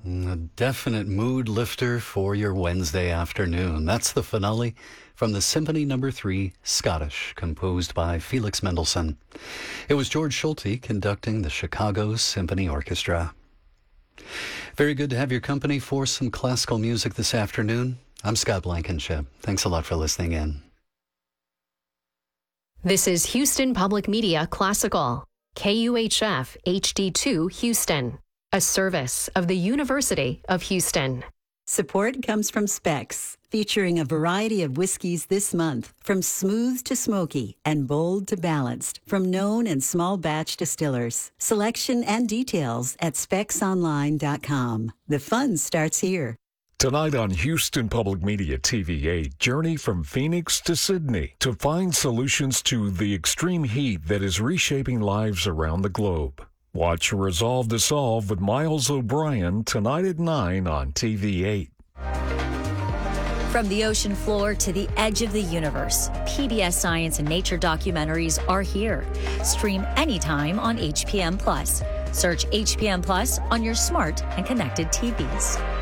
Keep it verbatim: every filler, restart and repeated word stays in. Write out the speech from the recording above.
A definite mood lifter for your Wednesday afternoon. That's the finale from the Symphony Number Three, Scottish, composed by Felix Mendelssohn. It was George Schulte conducting the Chicago Symphony Orchestra. Very good to have your company for some classical music this afternoon. I'm Scott Blankenship. Thanks a lot for listening in. This is Houston Public Media Classical, K U H F H D two Houston, a service of the University of Houston. Support comes from Specs, featuring a variety of whiskeys this month, from smooth to smoky and bold to balanced, from known and small batch distillers. Selection and details at specs online dot com. The fun starts here. Tonight on Houston Public Media T V eight, journey from Phoenix to Sydney to find solutions to the extreme heat that is reshaping lives around the globe. Watch Resolve to Solve with Miles O'Brien tonight at nine on T V eight. From the ocean floor to the edge of the universe, P B S Science and Nature documentaries are here. Stream anytime on H P M Plus. Search H P M Plus on your smart and connected T Vs.